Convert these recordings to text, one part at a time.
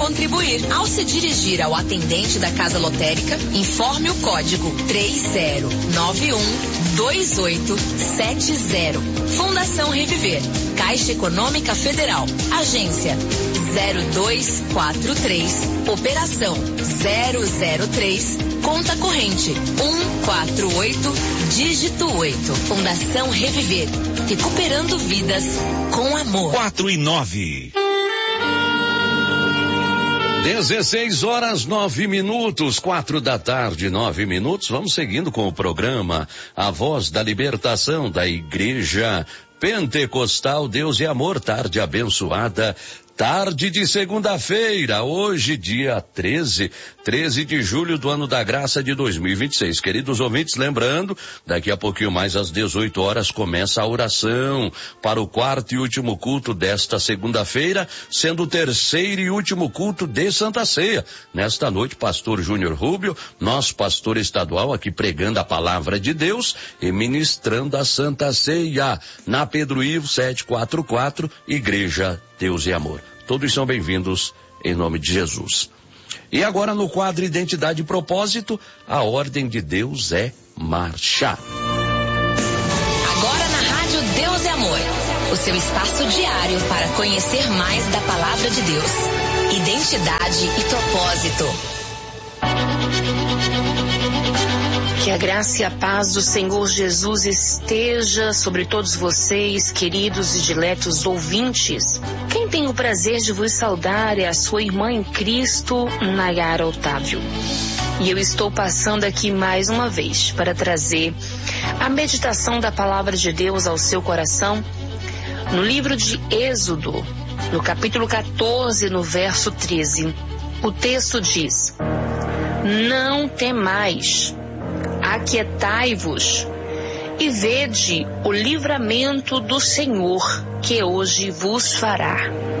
contribuir. Ao se dirigir ao atendente da Casa Lotérica, informe o código 30912870. Fundação Reviver, Caixa Econômica Federal, agência 0243, operação 003, conta corrente 148, dígito 8. Fundação Reviver, recuperando vidas com amor. 4:09. 16h09, 4:09. Vamos seguindo com o programa A Voz da Libertação da Igreja Pentecostal Deus e Amor, tarde abençoada. Tarde de segunda-feira, hoje dia 13 de julho do ano da graça de 2026. Queridos ouvintes, lembrando, daqui a pouquinho mais às 18 horas começa a oração para o quarto e último culto desta segunda-feira, sendo o terceiro e último culto de Santa Ceia. Nesta noite, pastor Júnior Rubio, nosso pastor estadual, aqui pregando a palavra de Deus e ministrando a Santa Ceia na Pedro Ivo 744, Igreja Deus e Amor. Todos são bem-vindos em nome de Jesus. E agora no quadro Identidade e Propósito, a ordem de Deus é marchar. Agora na Rádio Deus e Amor, o seu espaço diário para conhecer mais da Palavra de Deus. Identidade e Propósito. Que a graça e a paz do Senhor Jesus esteja sobre todos vocês, queridos e diletos ouvintes. Quem tem o prazer de vos saudar é a sua irmã em Cristo, Nayara Otávio. E eu estou passando aqui mais uma vez para trazer a meditação da Palavra de Deus ao seu coração no livro de Êxodo, no capítulo 14, no verso 13. O texto diz: Não temais, aquietai-vos e vede o livramento do Senhor que hoje vos fará.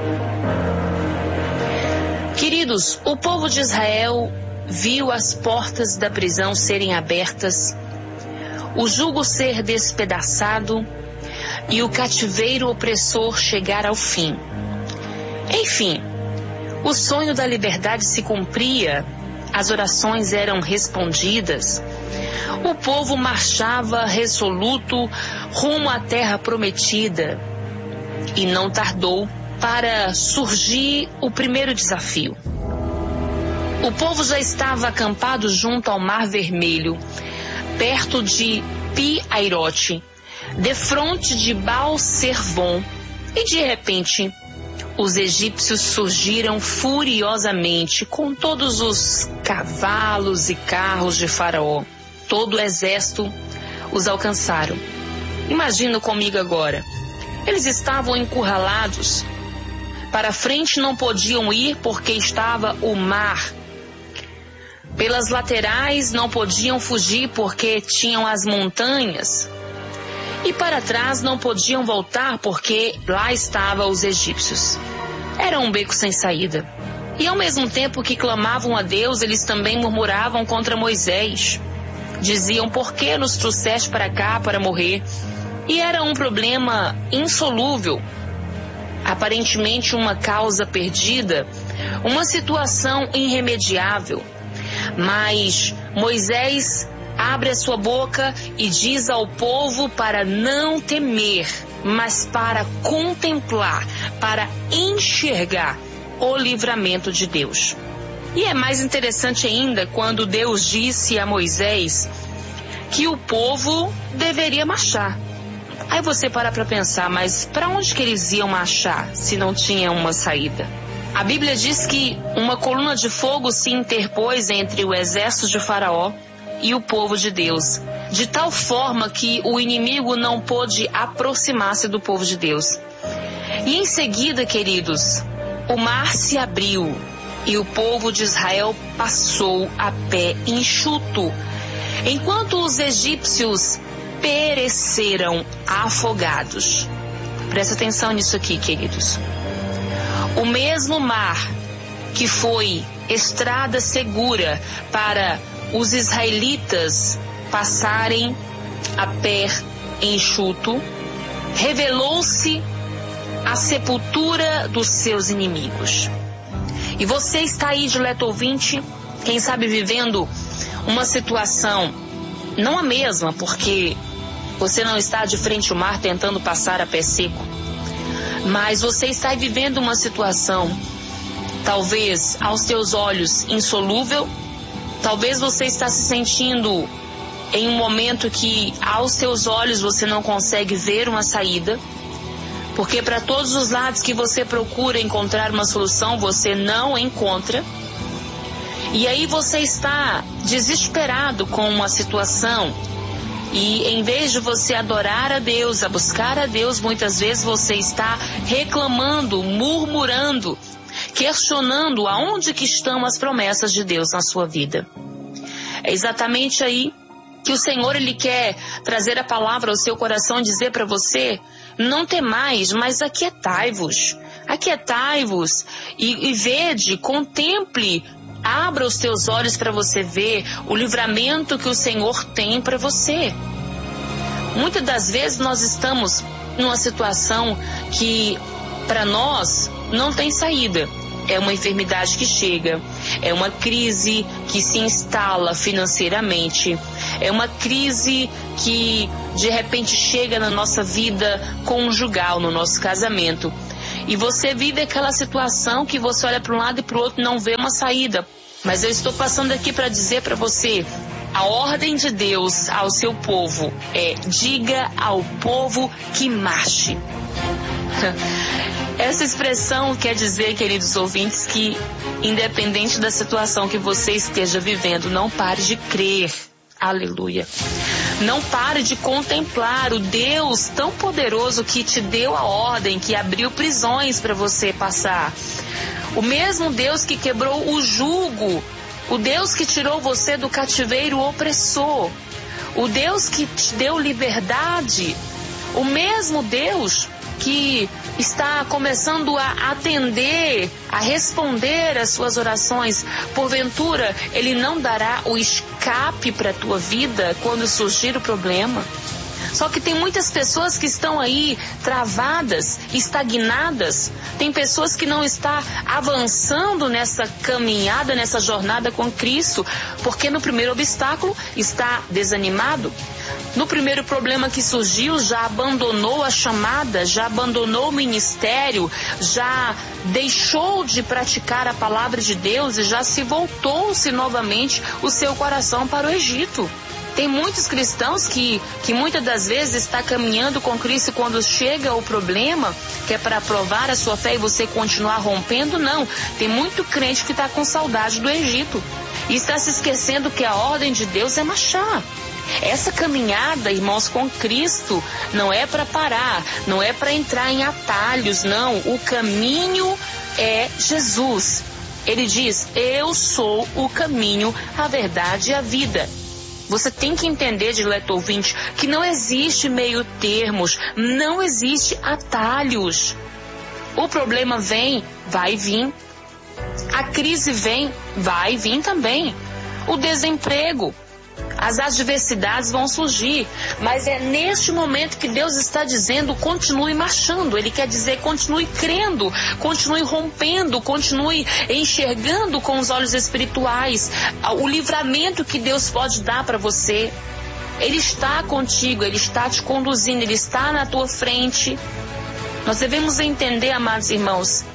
Queridos, o povo de Israel viu as portas da prisão serem abertas, o jugo ser despedaçado e o cativeiro opressor chegar ao fim. Enfim, o sonho da liberdade se cumpria, as orações eram respondidas, o povo marchava resoluto rumo à terra prometida. E não tardou para surgir o primeiro desafio. O povo já estava acampado junto ao Mar Vermelho, perto de Pi-Hairote, defronte de Baal-Zefon, e de repente os egípcios surgiram furiosamente com todos os cavalos e carros de Faraó. Todo o exército os alcançaram. Imagina comigo agora. Eles estavam encurralados. Para frente não podiam ir porque estava o mar. Pelas laterais não podiam fugir porque tinham as montanhas. E para trás não podiam voltar porque lá estavam os egípcios. Era um beco sem saída. E ao mesmo tempo que clamavam a Deus, eles também murmuravam contra Moisés. Diziam: por que nos trouxeste para cá para morrer? E era um problema insolúvel. Aparentemente uma causa perdida, uma situação irremediável. Mas Moisés abre a sua boca e diz ao povo para não temer, mas para contemplar, para enxergar o livramento de Deus. E é mais interessante ainda quando Deus disse a Moisés que o povo deveria marchar. Aí você para pensar, mas para onde que eles iam marchar se não tinha uma saída? A Bíblia diz que uma coluna de fogo se interpôs entre o exército de Faraó e o povo de Deus, de tal forma que o inimigo não pôde aproximar-se do povo de Deus. E em seguida, queridos, o mar se abriu e o povo de Israel passou a pé enxuto, enquanto os egípcios pereceram afogados. Presta atenção nisso aqui, queridos. O mesmo mar que foi estrada segura para os israelitas passarem a pé enxuto, revelou-se a sepultura dos seus inimigos. E você está aí, dileto ouvinte, quem sabe vivendo uma situação, não a mesma, porque você não está de frente ao mar tentando passar a pé seco, mas você está vivendo uma situação, talvez aos teus olhos insolúvel, talvez você está se sentindo em um momento que aos teus olhos você não consegue ver uma saída, porque para todos os lados que você procura encontrar uma solução, você não encontra. E aí você está desesperado com uma situação, e em vez de você adorar a Deus, a buscar a Deus, muitas vezes você está reclamando, murmurando, questionando aonde que estão as promessas de Deus na sua vida. É exatamente aí que o Senhor, Ele quer trazer a palavra ao seu coração e dizer para você: não temais, mas aquietai-vos. Aquietai-vos e vede, contemple, abra os teus olhos para você ver o livramento que o Senhor tem para você. Muitas das vezes nós estamos numa situação que para nós não tem saída. É uma enfermidade que chega, é uma crise que se instala financeiramente, é uma crise que de repente chega na nossa vida conjugal, no nosso casamento. E você vive aquela situação que você olha para um lado e para o outro e não vê uma saída. Mas eu estou passando aqui para dizer para você, a ordem de Deus ao seu povo é: diga ao povo que marche. Essa expressão quer dizer, queridos ouvintes, que independente da situação que você esteja vivendo, não pare de crer. Aleluia. Não pare de contemplar o Deus tão poderoso que te deu a ordem, que abriu prisões para você passar. O mesmo Deus que quebrou o jugo, o Deus que tirou você do cativeiro opressor, o Deus que te deu liberdade, o mesmo Deus que está começando a atender, a responder às suas orações. Porventura, Ele não dará o escape para a tua vida quando surgir o problema? Só que tem muitas pessoas que estão aí travadas, estagnadas. Tem pessoas que não estão avançando nessa caminhada, nessa jornada com Cristo, porque no primeiro obstáculo está desanimado. No primeiro problema que surgiu, já abandonou a chamada, já abandonou o ministério, já deixou de praticar a palavra de Deus e já se voltou-se novamente o seu coração para o Egito. Tem muitos cristãos que muitas das vezes está caminhando com Cristo, e quando chega o problema, que é para provar a sua fé e você continuar rompendo, não. Tem muito crente que está com saudade do Egito e está se esquecendo que a ordem de Deus é marchar. Essa caminhada, irmãos, com Cristo não é para parar, não é para entrar em atalhos, não. O caminho é Jesus. Ele diz: eu sou o caminho, a verdade e a vida. Você tem que entender, dileto ouvinte, que não existe meio termos, não existe atalhos. O problema vem, vai vir. A crise vem, vai vir também. O desemprego, as adversidades vão surgir, mas é neste momento que Deus está dizendo: continue marchando. Ele quer dizer: continue crendo, continue rompendo, continue enxergando com os olhos espirituais o livramento que Deus pode dar para você. Ele está contigo, Ele está te conduzindo, Ele está na tua frente. Nós devemos entender, amados irmãos,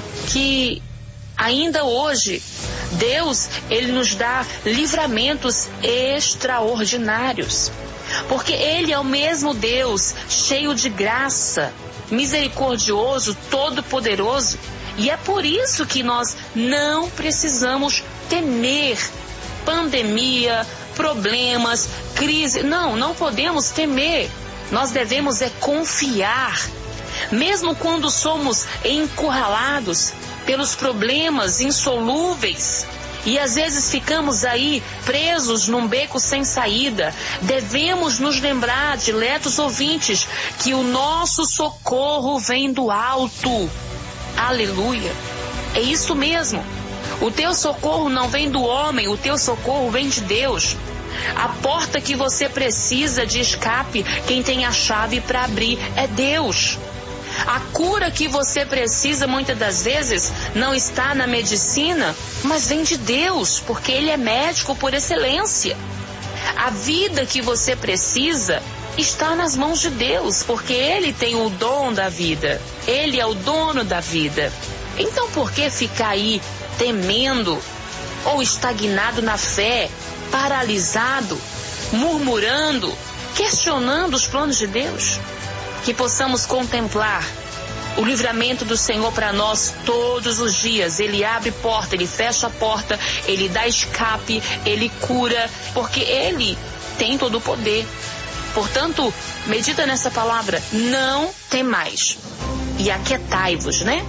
que ainda hoje Deus, Ele nos dá livramentos extraordinários, porque Ele é o mesmo Deus, cheio de graça, misericordioso, todo-poderoso, e é por isso que nós não precisamos temer pandemia, problemas, crise. Não podemos temer. Nós devemos confiar, mesmo quando somos encurralados pelos problemas insolúveis e às vezes ficamos aí presos num beco sem saída. Devemos nos lembrar, diletos ouvintes, que o nosso socorro vem do alto. Aleluia. É isso mesmo. O teu socorro não vem do homem, o teu socorro vem de Deus. A porta que você precisa de escape, quem tem a chave para abrir é Deus. A cura que você precisa muitas das vezes não está na medicina, mas vem de Deus, porque Ele é médico por excelência. A vida que você precisa está nas mãos de Deus, porque Ele tem o dom da vida. Ele é o dono da vida. Então por que ficar aí temendo ou estagnado na fé, paralisado, murmurando, questionando os planos de Deus? Que possamos contemplar o livramento do Senhor para nós todos os dias. Ele abre porta, Ele fecha a porta, Ele dá escape, Ele cura, porque Ele tem todo o poder. Portanto, medita nessa palavra, não temais e aquietai-vos, né?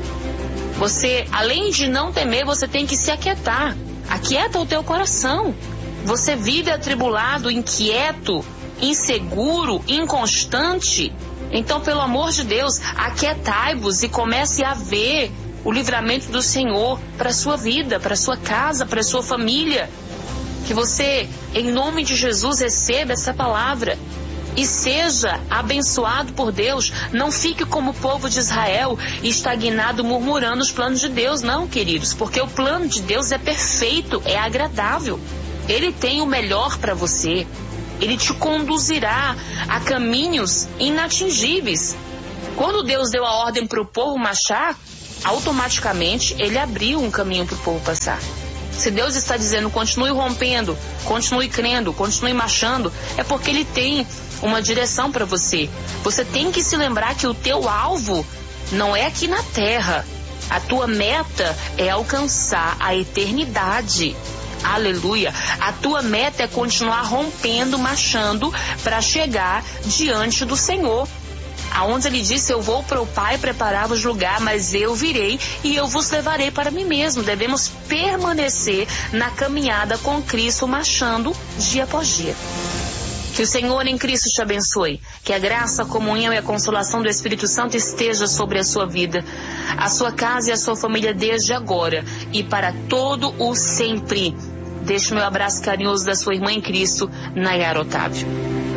Você, além de não temer, você tem que se aquietar. Aquieta o teu coração. Você vive atribulado, inquieto, inseguro, inconstante. Então, pelo amor de Deus, aquietai-vos e comece a ver o livramento do Senhor para a sua vida, para a sua casa, para a sua família. Que você, em nome de Jesus, receba essa palavra e seja abençoado por Deus. Não fique como o povo de Israel, estagnado, murmurando os planos de Deus. Não, queridos, porque o plano de Deus é perfeito, é agradável. Ele tem o melhor para você. Ele te conduzirá a caminhos inatingíveis. Quando Deus deu a ordem para o povo marchar, automaticamente Ele abriu um caminho para o povo passar. Se Deus está dizendo continue rompendo, continue crendo, continue marchando, é porque Ele tem uma direção para você. Você tem que se lembrar que o teu alvo não é aqui na terra. A tua meta é alcançar a eternidade. Aleluia. A tua meta é continuar rompendo, marchando para chegar diante do Senhor. Aonde Ele disse, eu vou para o Pai preparar-vos lugar, mas eu virei e eu vos levarei para mim mesmo. Devemos permanecer na caminhada com Cristo, marchando dia após dia. Que o Senhor em Cristo te abençoe. Que a graça, a comunhão e a consolação do Espírito Santo esteja sobre a sua vida, a sua casa e a sua família desde agora e para todo o sempre. Deixe o meu abraço carinhoso da sua irmã em Cristo, Nayara Otávio.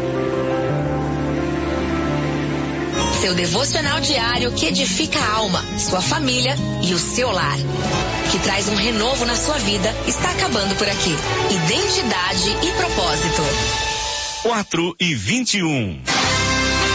Seu devocional diário que edifica a alma, sua família e o seu lar. Que traz um renovo na sua vida, está acabando por aqui. Identidade e propósito. 4:21.